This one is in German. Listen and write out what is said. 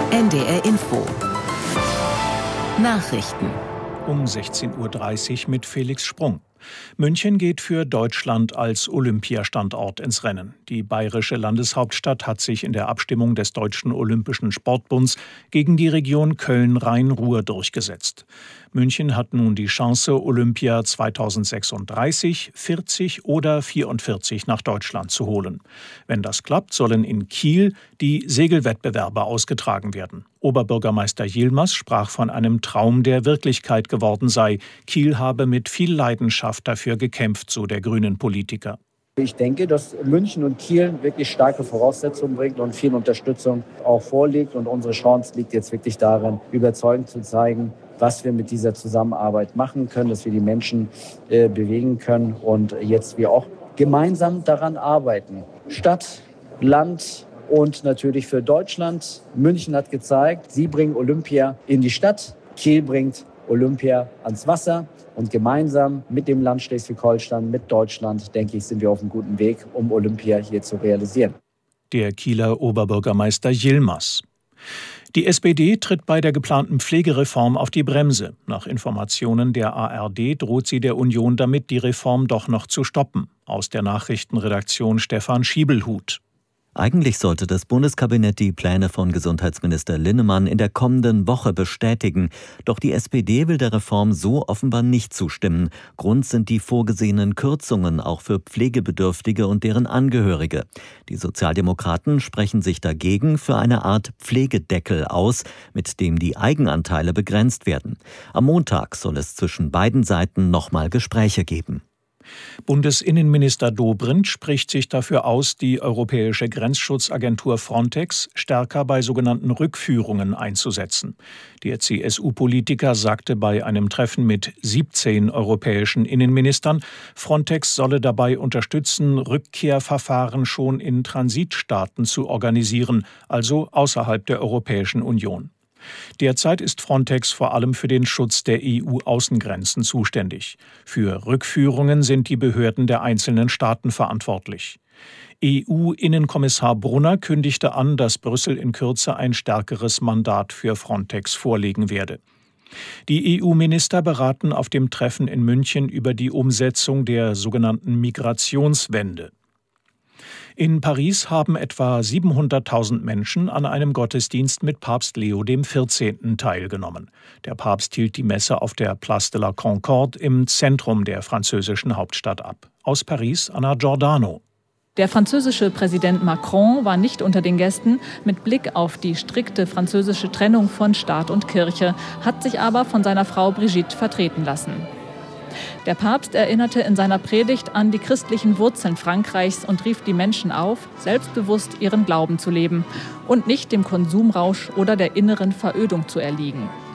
NDR Info. Nachrichten. Um 16:30 Uhr mit Felix Sprung. München geht für Deutschland als Olympiastandort ins Rennen. Die bayerische Landeshauptstadt hat sich in der Abstimmung des Deutschen Olympischen Sportbunds gegen die Region Köln-Rhein-Ruhr durchgesetzt. München hat nun die Chance, Olympia 2036, 40 oder 44 nach Deutschland zu holen. Wenn das klappt, sollen in Kiel die Segelwettbewerbe ausgetragen werden. Oberbürgermeister Yilmaz sprach von einem Traum, der Wirklichkeit geworden sei. Kiel habe mit viel Leidenschaft dafür gekämpft, so der grünen Politiker. Ich denke, dass München und Kiel wirklich starke Voraussetzungen bringt und viel Unterstützung auch vorliegt. Und unsere Chance liegt jetzt wirklich darin, überzeugend zu zeigen, was wir mit dieser Zusammenarbeit machen können, dass wir die Menschen bewegen können und jetzt wir auch gemeinsam daran arbeiten. Stadt, Land und natürlich für Deutschland. München hat gezeigt, sie bringen Olympia in die Stadt, Kiel bringt Olympia ans Wasser. Und gemeinsam mit dem Land Schleswig-Holstein, mit Deutschland, denke ich, sind wir auf einem guten Weg, um Olympia hier zu realisieren. Der Kieler Oberbürgermeister Yilmaz. Die SPD tritt bei der geplanten Pflegereform auf die Bremse. Nach Informationen der ARD droht sie der Union damit, die Reform doch noch zu stoppen. Aus der Nachrichtenredaktion Stefan Schiebelhut. Eigentlich sollte das Bundeskabinett die Pläne von Gesundheitsminister Linnemann in der kommenden Woche bestätigen. Doch die SPD will der Reform so offenbar nicht zustimmen. Grund sind die vorgesehenen Kürzungen auch für Pflegebedürftige und deren Angehörige. Die Sozialdemokraten sprechen sich dagegen für eine Art Pflegedeckel aus, mit dem die Eigenanteile begrenzt werden. Am Montag soll es zwischen beiden Seiten nochmal Gespräche geben. Bundesinnenminister Dobrindt spricht sich dafür aus, die europäische Grenzschutzagentur Frontex stärker bei sogenannten Rückführungen einzusetzen. Der CSU-Politiker sagte bei einem Treffen mit 17 europäischen Innenministern, Frontex solle dabei unterstützen, Rückkehrverfahren schon in Transitstaaten zu organisieren, also außerhalb der Europäischen Union. Derzeit ist Frontex vor allem für den Schutz der EU-Außengrenzen zuständig. Für Rückführungen sind die Behörden der einzelnen Staaten verantwortlich. EU-Innenkommissar Brunner kündigte an, dass Brüssel in Kürze ein stärkeres Mandat für Frontex vorlegen werde. Die EU-Minister beraten auf dem Treffen in München über die Umsetzung der sogenannten Migrationswende. In Paris haben etwa 700.000 Menschen an einem Gottesdienst mit Papst Leo XIV. Teilgenommen. Der Papst hielt die Messe auf der Place de la Concorde im Zentrum der französischen Hauptstadt ab. Aus Paris, Anna Giordano. Der französische Präsident Macron war nicht unter den Gästen. Mit Blick auf die strikte französische Trennung von Staat und Kirche, hat sich aber von seiner Frau Brigitte vertreten lassen. Der Papst erinnerte in seiner Predigt an die christlichen Wurzeln Frankreichs und rief die Menschen auf, selbstbewusst ihren Glauben zu leben und nicht dem Konsumrausch oder der inneren Verödung zu erliegen.